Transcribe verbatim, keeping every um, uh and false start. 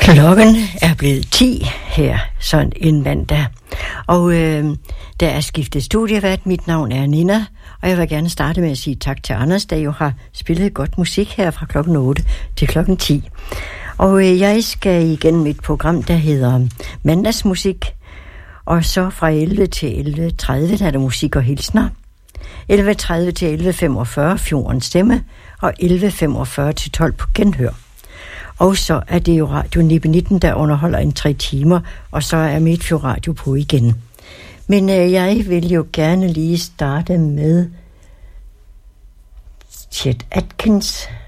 Klokken er blevet ti her, sådan en mandag. Og øh, der er skiftet studievært. Mit navn er Nina, og jeg vil gerne starte med at sige tak til Anders, der jo har spillet godt musik her fra klokken otte til klokken ti. Og øh, jeg skal igennem et program, der hedder Mandagsmusik, og så fra elleve til elleve tredive, der er der musik og hilsner. elleve tredive til elleve femogfyrre, Fjordens Stemme, og elleve femogfyrre til tolv på genhør. Og så er det jo Radio Nippe nitten, der underholder en tre timer, og så er Midtfjord Radio på igen. Men øh, jeg vil jo gerne lige starte med Chet Atkins.